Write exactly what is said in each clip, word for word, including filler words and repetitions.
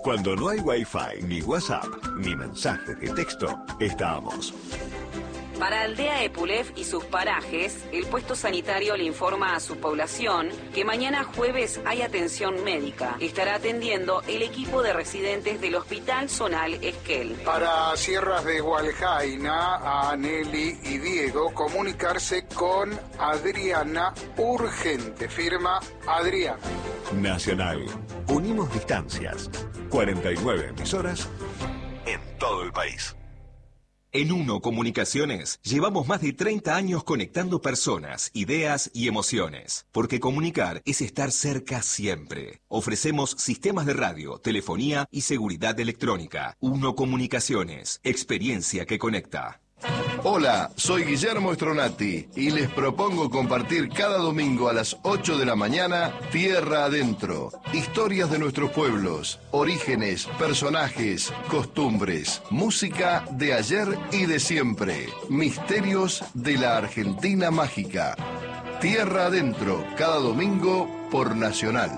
Cuando no hay Wi-Fi, ni WhatsApp, ni mensajes de texto, estamos. Para Aldea Epulef y sus parajes, el puesto sanitario le informa a su población que mañana jueves hay atención médica. Estará atendiendo el equipo de residentes del Hospital Zonal Esquel. Para Sierras de Hualjaina, a Nelly y Diego, comunicarse con Adriana urgente. Firma Adriana. Nacional. Unimos distancias. cuarenta y nueve emisoras en todo el país. En Uno Comunicaciones llevamos más de treinta años conectando personas, ideas y emociones, porque comunicar es estar cerca siempre. Ofrecemos sistemas de radio, telefonía y seguridad electrónica. Uno Comunicaciones, experiencia que conecta. Hola, soy Guillermo Stronati y les propongo compartir cada domingo a las ocho de la mañana Tierra Adentro. Historias de nuestros pueblos, orígenes, personajes, costumbres, música de ayer y de siempre, misterios de la Argentina mágica. Tierra Adentro, cada domingo por Nacional.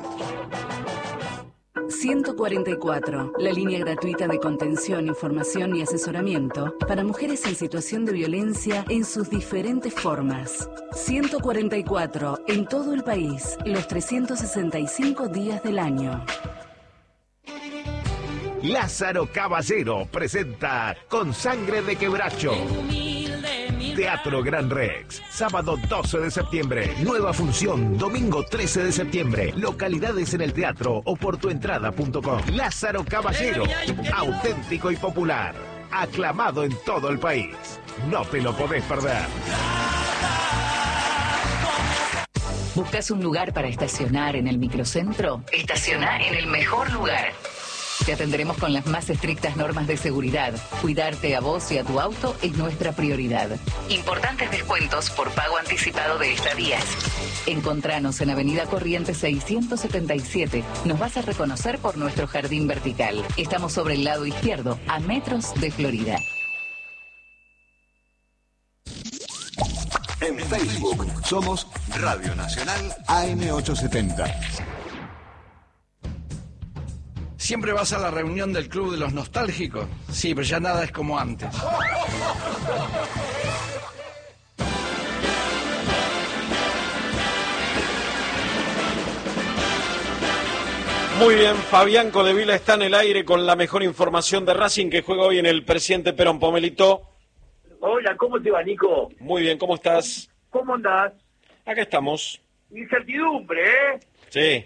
ciento cuarenta y cuatro, la línea gratuita de contención, información y asesoramiento para mujeres en situación de violencia en sus diferentes formas. ciento cuarenta y cuatro, en todo el país, los trescientos sesenta y cinco días del año. Lázaro Caballero presenta Con Sangre de Quebracho. Teatro Gran Rex, sábado doce de septiembre, nueva función, domingo trece de septiembre, localidades en el teatro o por tuentrada punto com. Lázaro Caballero, auténtico y popular, aclamado en todo el país. No te lo podés perder. ¿Buscas un lugar para estacionar en el microcentro? Estaciona en el mejor lugar. Te atenderemos con las más estrictas normas de seguridad. Cuidarte a vos y a tu auto es nuestra prioridad. Importantes descuentos por pago anticipado de estadías. Encontranos en Avenida Corrientes seiscientos setenta y siete. Nos vas a reconocer por nuestro jardín vertical. Estamos sobre el lado izquierdo, a metros de Florida. En Facebook somos Radio Nacional A M ochocientos setenta. ¿Siempre vas a la reunión del Club de los Nostálgicos? Sí, pero ya nada es como antes. Muy bien, Fabián Codevila está en el aire con la mejor información de Racing que juega hoy en el Presidente Perón. Pomelito. Hola, ¿cómo te va, Nico? Muy bien, ¿cómo estás? ¿Cómo andás? Acá estamos. Incertidumbre, ¿eh? Sí.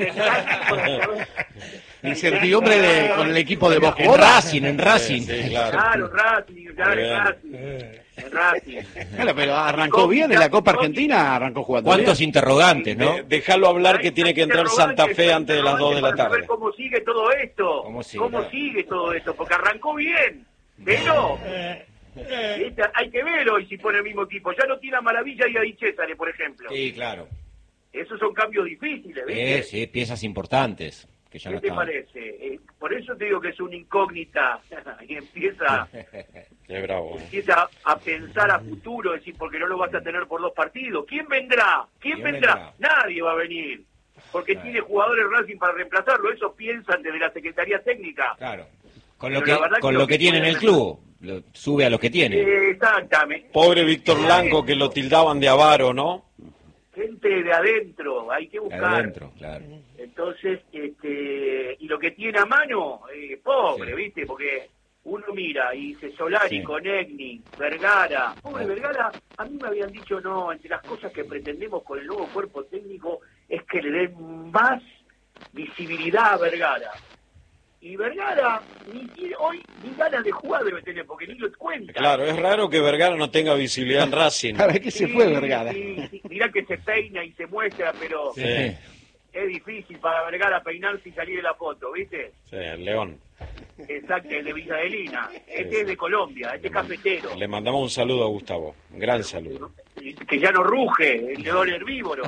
Incertidumbre de, con el equipo de Boca. En Racing, en Racing. Sí, sí, claro. claro, Racing, claro, en Racing. En Racing. Claro, pero arrancó bien en la Copa Argentina, arrancó jugando. ¿Cuántos bien? interrogantes, no? De, déjalo hablar que tiene que entrar Santa Fe antes de las dos de la tarde. Ver cómo sigue todo esto. ¿Cómo sigue? ¿Cómo sigue todo esto? Porque arrancó bien, pero ¿viste? Hay que ver hoy si pone el mismo equipo. Ya no tiene a Maravilla y a Di César, por ejemplo. Sí, claro. Esos son cambios difíciles, ¿viste? Eh, sí, piezas importantes. Que ya ¿Qué no te están. parece? Eh, por eso te digo que es una incógnita y empieza, Qué bravo, ¿eh? empieza a pensar a futuro, decir, porque no lo vas a tener por dos partidos. ¿Quién vendrá? ¿Quién, ¿Quién vendrá? vendrá? Nadie va a venir, porque Claro. tiene jugadores Racing para reemplazarlo. Eso piensan desde la Secretaría Técnica. Claro. Con lo Pero que, la verdad con que lo lo que que tiene en puede el club, lo- sube a los que tiene. Eh, exactamente. Pobre Víctor Blanco que lo tildaban de avaro, ¿no? Gente de adentro, hay que buscar. Adentro, claro. Entonces, este, y lo que tiene a mano, eh, pobre, Sí. ¿viste? Porque uno mira y dice Solari, Sí. Conegni, Vergara. Pobre Oh. Vergara, a mí me habían dicho, no, entre las cosas que pretendemos con el nuevo cuerpo técnico es que le den más visibilidad a Vergara. Y Vergara, ni tiene, hoy ni ganas de jugar debe tener, porque ni lo cuenta. Claro, es raro que Vergara no tenga visibilidad en Racing. A ver que se Sí, fue Vergara. sí, sí, mirá que se peina y se muestra, pero Sí, es difícil para Vergara peinarse y salir de la foto, ¿viste? sí, el León. Exacto, el de Villadelina. Este es de Colombia, este es cafetero. Le mandamos un saludo a Gustavo. Un gran saludo. Que ya no ruge, el león herbívoro.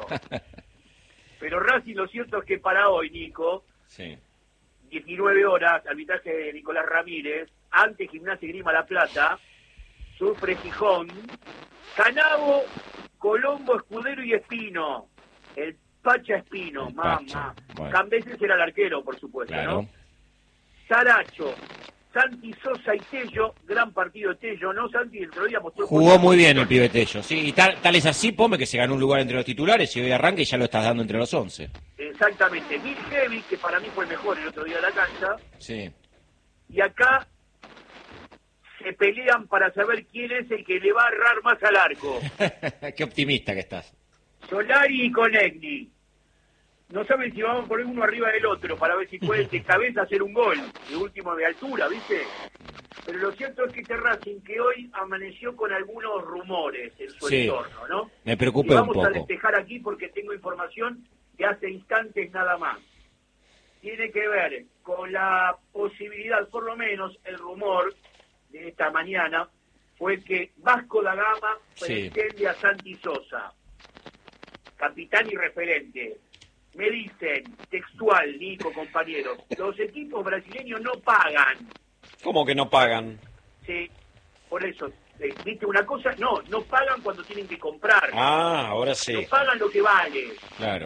Pero Racing, lo cierto es que para hoy, Nico, Sí. diecinueve horas, arbitraje de Nicolás Ramírez, ante Gimnasia y Grima La Plata, sufre Gijón, Canabo, Colombo, Escudero y Espino. El Pacha Espino, El mamá. Pacha, bueno. Cambeses era el arquero, por supuesto, Claro. ¿no? Saracho, Santi Sosa y Tello, gran partido de Tello, ¿no, Santi? El otro día mostró Jugó muy bien el pibe Tello, sí, y tal, tal es así, Pome, que se ganó un lugar entre los titulares y hoy arranca y ya lo estás dando entre los once. Exactamente, Miljevic, que para mí fue el mejor el otro día de la cancha. Sí. Y acá se pelean para saber quién es el que le va a errar más al arco. Qué optimista que estás. Solari y Konechny. No saben si vamos a poner uno arriba del otro para ver si pueden de cabeza hacer un gol. De último de altura, ¿viste? Pero lo cierto es que este Racing, que hoy amaneció con algunos rumores en su sí, entorno, ¿no? Me preocupa y vamos un poco. a despejar aquí porque tengo información de hace instantes nada más. Tiene que ver con la posibilidad, por lo menos el rumor de esta mañana, fue que Vasco da Gama sí. pretende a Santi Sosa, capitán y referente. Me dicen, textual, Nico, compañeros, los equipos brasileños no pagan. ¿Cómo que no pagan? Sí, por eso, eh, ¿viste una cosa? No, no pagan cuando tienen que comprar. Ah, ahora sí. No pagan lo que vale. Claro.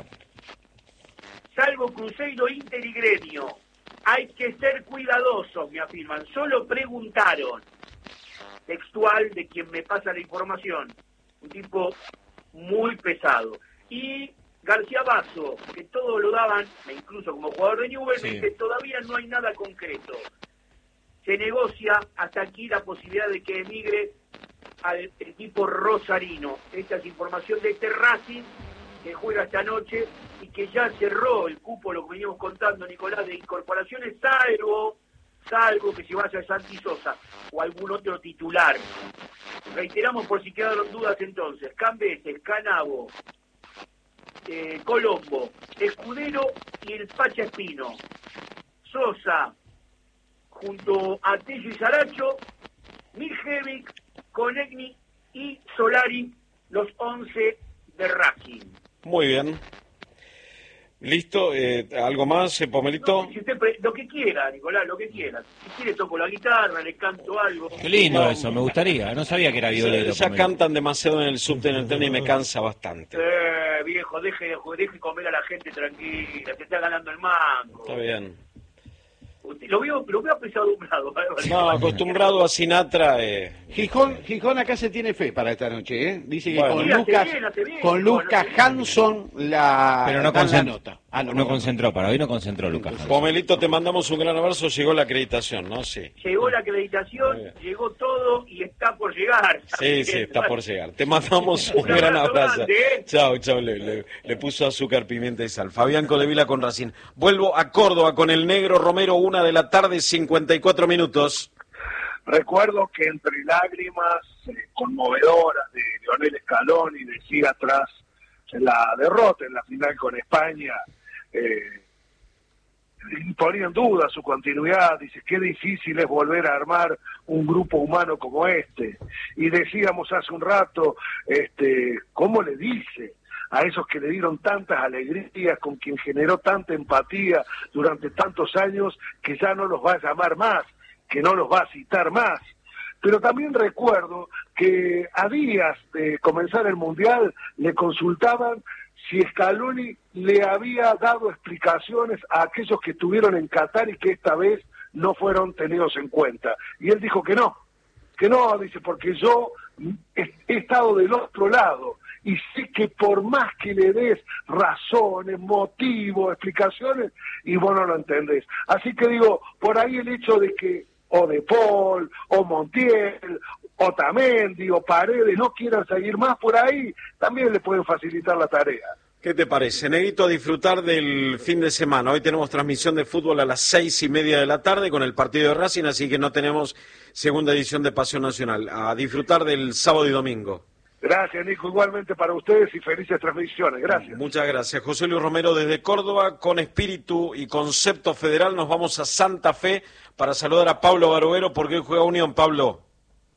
Salvo Cruzeiro, Inter y Gremio. Hay que ser cuidadosos, me afirman. Solo preguntaron, textual de quien me pasa la información, un tipo muy pesado. Y García Basso, que todo lo daban, incluso como jugador de Newell's, sí. dice, todavía no hay nada concreto. Se negocia hasta aquí la posibilidad de que emigre al equipo rosarino. Esta es información de este Racing, que juega esta noche y que ya cerró el cupo, lo que veníamos contando, Nicolás, de incorporaciones, salvo, salvo que se vaya Santi Sosa o algún otro titular. Reiteramos por si quedaron dudas entonces, Cambeses, Canavo, eh, Colombo, Escudero y el Pacha Espino. Sosa, junto a Tello y Saracho, Miljevic, Konechny y Solari, los once de Racing. Muy bien. ¿Listo? Eh, ¿Algo más, eh, Pomelito? No, si usted pre- lo que quiera, Nicolás, lo que quiera. Si quiere toco la guitarra, le canto algo. Qué lindo no, eso, me gustaría. No sabía que era violero. Ya, ya cantan demasiado en el subte, en el tren y me cansa bastante. Eh, viejo, deje, deje comer a la gente tranquila, se está ganando el mango. Está bien. Usted, lo veo, lo veo apesadumbrado. No, acostumbrado a Sinatra. Eh. Gijón, Gijón acá se tiene fe para esta noche, ¿eh? Dice que bueno, con sí, Lucas, bien, bien, con Lucas Hanson la, Pero no, dan la concent- nota. Ah, no, no no concentró, para hoy no concentró Lucas Hanson. Pomelito, te mandamos un gran abrazo. Llegó la acreditación, ¿no? Sí. Llegó la acreditación, llegó todo y está por llegar. Sí, sí, está por llegar. Te mandamos un, un gran abrazo. ¿eh? Chao, chao. Le, le, le puso azúcar, pimienta y sal. Fabián Codevila con Racing. Vuelvo a Córdoba con el Negro Romero, una de la tarde, cincuenta y cuatro minutos. Recuerdo que entre lágrimas eh, conmovedoras de Lionel Scaloni decía tras la derrota en la final con España, eh, ponía en duda su continuidad, dice, qué difícil es volver a armar un grupo humano como este. Y decíamos hace un rato, este, ¿cómo le dice a esos que le dieron tantas alegrías, con quien generó tanta empatía durante tantos años, que ya no los va a llamar más, que no los va a citar más? Pero también recuerdo que a días de comenzar el Mundial le consultaban si Scaloni le había dado explicaciones a aquellos que estuvieron en Qatar y que esta vez no fueron tenidos en cuenta. Y él dijo que no, que no, dice, porque yo he, he estado del otro lado y sé que por más que le des razones, motivos, explicaciones, y vos no lo entendés. Así que digo, por ahí el hecho de que o De Paul, o Montiel, Otamendi, o Paredes no quieran seguir más por ahí, también le pueden facilitar la tarea. ¿Qué te parece, Negrito? A disfrutar del fin de semana. Hoy tenemos transmisión de fútbol a las seis y media de la tarde con el partido de Racing, así que no tenemos segunda edición de Pasión Nacional. A disfrutar del sábado y domingo. Gracias, Nico, igualmente para ustedes y felices transmisiones. Gracias. Muchas gracias. José Luis Romero desde Córdoba, con espíritu y concepto federal, nos vamos a Santa Fe para saludar a Pablo Barovero, porque hoy juega Unión. Pablo.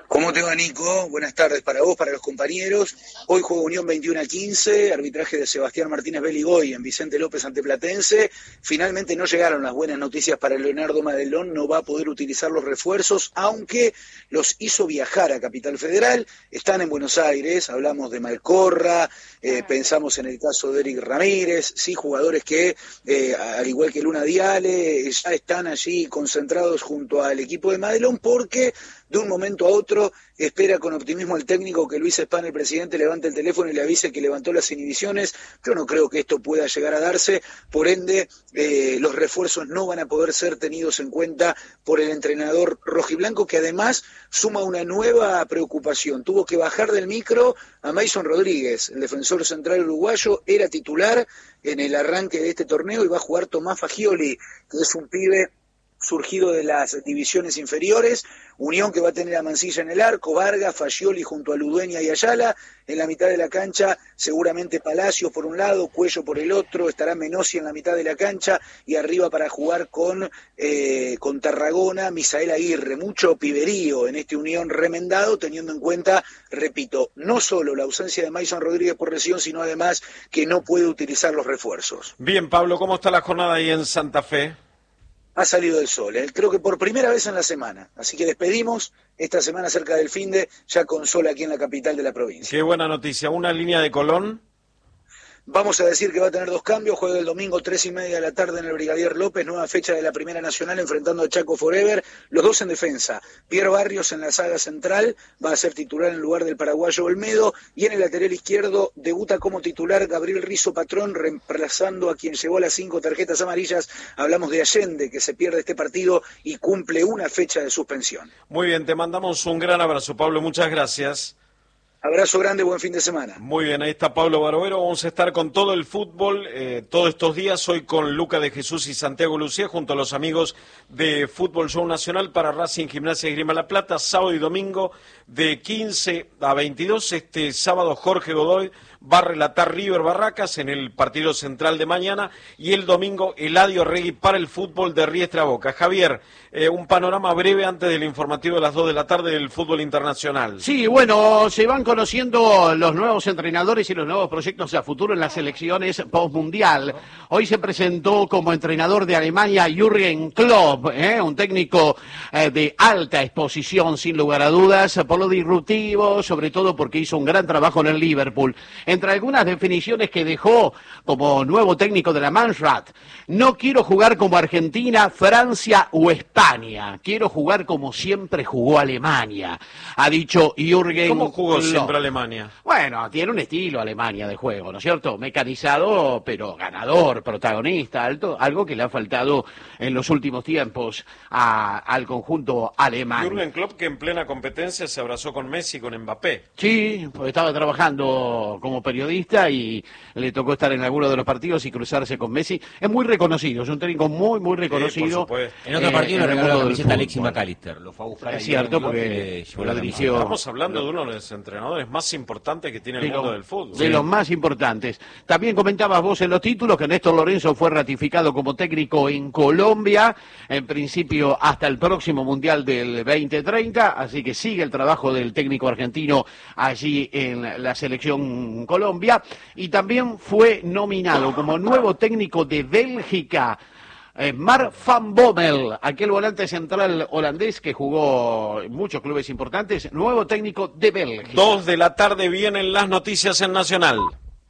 ¿Cómo te va, Nico? Buenas tardes para vos, para los compañeros. Hoy juega Unión veintiuno a quince, arbitraje de Sebastián Martínez Beligoy en Vicente López ante Platense. Finalmente no llegaron las buenas noticias para Leonardo Madelón, no va a poder utilizar los refuerzos, aunque los hizo viajar a Capital Federal. Están en Buenos Aires, hablamos de Malcorra, eh, pensamos en el caso de Eric Ramírez, sí, jugadores que, eh, al igual que Luna Diale, ya están allí concentrados junto al equipo de Madelón, porque de un momento a otro espera con optimismo el técnico que Luis Espán, el presidente, levante el teléfono y le avise que levantó las inhibiciones. Yo no creo que esto pueda llegar a darse, por ende eh, los refuerzos no van a poder ser tenidos en cuenta por el entrenador rojiblanco, que además suma una nueva preocupación. Tuvo que bajar del micro a Mason Rodríguez, el defensor central uruguayo, era titular en el arranque de este torneo y va a jugar Tomás Fagioli, que es un pibe surgido de las divisiones inferiores. Unión que va a tener a Mancilla en el arco, Vargas, Fagioli junto a Ludueña y Ayala, en la mitad de la cancha seguramente Palacios por un lado, Cuello por el otro, estará Menossi en la mitad de la cancha y arriba para jugar con, eh, con Tarragona, Misael Aguirre. Mucho piberío en este Unión remendado, teniendo en cuenta, repito, no solo la ausencia de Mason Rodríguez por lesión, sino además que no puede utilizar los refuerzos. Bien, Pablo, ¿cómo está la jornada ahí en Santa Fe? Ha salido el sol, ¿eh? Creo que por primera vez en la semana, así que despedimos esta semana cerca del finde, ya con sol aquí en la capital de la provincia. Qué buena noticia, una línea de Colón. Vamos a decir que va a tener dos cambios, juega el domingo tres y media de la tarde en el Brigadier López, nueva fecha de la Primera Nacional enfrentando a Chaco Forever, los dos en defensa. Pierre Barrios en la saga central, va a ser titular en lugar del paraguayo Olmedo, y en el lateral izquierdo debuta como titular Gabriel Rizo Patrón, reemplazando a quien llevó las cinco tarjetas amarillas. Hablamos de Allende, que se pierde este partido y cumple una fecha de suspensión. Muy bien, te mandamos un gran abrazo, Pablo, muchas gracias. Abrazo grande, buen fin de semana. Muy bien, ahí está Pablo Barovero. Vamos a estar con todo el fútbol eh, todos estos días. Hoy con Luca de Jesús y Santiago Lucía, junto a los amigos de Fútbol Show Nacional para Racing, Gimnasia y Esgrima La Plata. Sábado y domingo de quince a veintidós. Este sábado Jorge Godoy va a relatar River Barracas en el partido central de mañana. Y el domingo Eladio Regui para el fútbol de Riestra Boca. Javier, eh, un panorama breve antes del informativo de las dos de la tarde del fútbol internacional. Sí, bueno, se van conociendo los nuevos entrenadores y los nuevos proyectos a futuro en las selecciones postmundial. Hoy se presentó como entrenador de Alemania Jürgen Klopp, ¿eh? un técnico eh, de alta exposición, sin lugar a dudas, por lo disruptivo, sobre todo porque hizo un gran trabajo en el Liverpool. Entre algunas definiciones que dejó como nuevo técnico de la Mannschaft: no quiero jugar como Argentina, Francia o España, quiero jugar como siempre jugó Alemania, ha dicho Jürgen Klopp. ¿Cómo jugó siempre Alemania? Bueno, tiene un estilo Alemania de juego, ¿no es cierto? Mecanizado, pero ganador, protagonista, alto, algo que le ha faltado en los últimos tiempos a, al conjunto alemán. Jürgen Klopp, que en plena competencia se abrazó con Messi y con Mbappé. Sí, porque estaba trabajando como periodista y le tocó estar en alguno de los partidos y cruzarse con Messi. Es muy reconocido, es un técnico muy, muy reconocido. Sí, en otro partido eh, le regaló la camiseta a Alexis McAllister, lo fue a buscar. Es cierto, porque la dirigió. Estamos hablando de uno de los entrenadores más importantes que tiene el de mundo lo, del fútbol. De sí. los más importantes. También comentabas vos en los títulos que Néstor Lorenzo fue ratificado como técnico en Colombia, en principio hasta el próximo Mundial del veinte treinta, así que sigue el trabajo del técnico argentino allí en la selección Colombia, y también fue nominado como nuevo técnico de Bélgica Eh, Mark van Bommel, aquel volante central holandés que jugó en muchos clubes importantes, nuevo técnico de Bélgica. Dos de la tarde vienen las noticias en Nacional.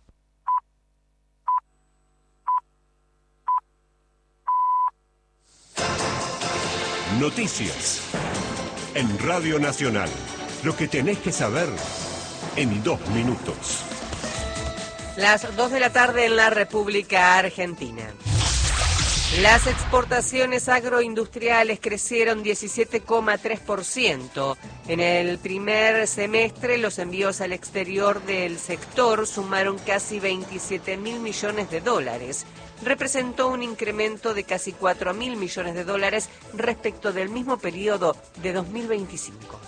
Noticias en Radio Nacional. Lo que tenés que saber en dos minutos. Las dos de la tarde en la República Argentina. Las exportaciones agroindustriales crecieron diecisiete coma tres por ciento. En el primer semestre, los envíos al exterior del sector sumaron casi veintisiete mil millones de dólares. Representó un incremento de casi cuatro mil millones de dólares respecto del mismo periodo de dos mil veinticinco.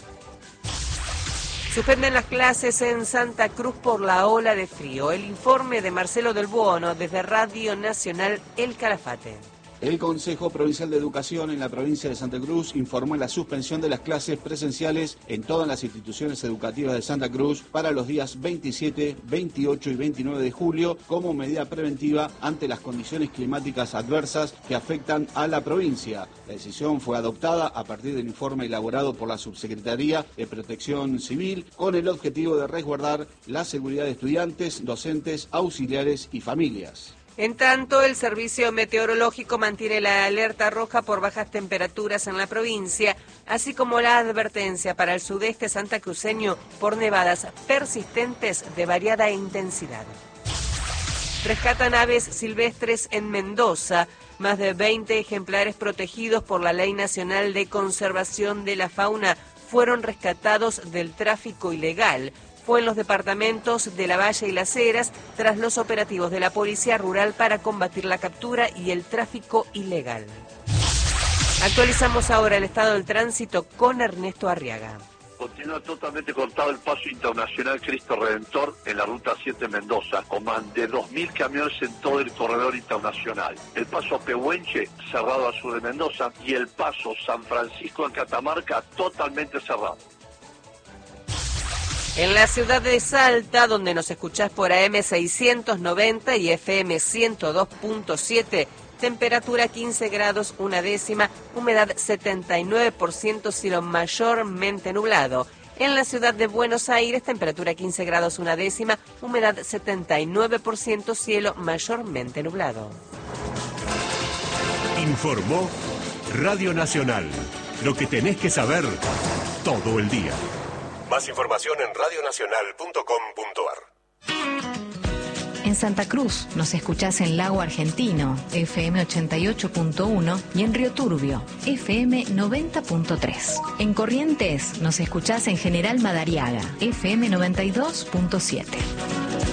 Suspenden las clases en Santa Cruz por la ola de frío. El informe de Marcelo Del Buono desde Radio Nacional El Calafate. El Consejo Provincial de Educación en la provincia de Santa Cruz informó en la suspensión de las clases presenciales en todas las instituciones educativas de Santa Cruz para los días veintisiete, veintiocho y veintinueve de julio como medida preventiva ante las condiciones climáticas adversas que afectan a la provincia. La decisión fue adoptada a partir del informe elaborado por la Subsecretaría de Protección Civil con el objetivo de resguardar la seguridad de estudiantes, docentes, auxiliares y familias. En tanto, el Servicio Meteorológico mantiene la alerta roja por bajas temperaturas en la provincia, así como la advertencia para el sudeste santacruceño por nevadas persistentes de variada intensidad. Rescatan aves silvestres en Mendoza. Más de veinte ejemplares protegidos por la Ley Nacional de Conservación de la Fauna fueron rescatados del tráfico ilegal. Fue en los departamentos de La Valle y Las Heras tras los operativos de la Policía Rural para combatir la captura y el tráfico ilegal. Actualizamos ahora el estado del tránsito con Ernesto Arriaga. Continúa totalmente cortado el paso internacional Cristo Redentor en la ruta siete Mendoza, con más de dos mil camiones en todo el corredor internacional. El paso Pehuenche cerrado al sur de Mendoza y el paso San Francisco en Catamarca totalmente cerrado. En la ciudad de Salta, donde nos escuchás por A M seiscientos noventa y F M ciento dos punto siete, temperatura quince grados una décima, humedad setenta y nueve por ciento, cielo mayormente nublado. En la ciudad de Buenos Aires, temperatura quince grados una décima, humedad setenta y nueve por ciento, cielo mayormente nublado. Informó Radio Nacional. Lo que tenés que saber todo el día. Más información en radio nacional punto com punto ar. En Santa Cruz nos escuchás en Lago Argentino, F M ochenta y ocho punto uno, y en Río Turbio, F M noventa punto tres. En Corrientes nos escuchás en General Madariaga, F M noventa y dos punto siete.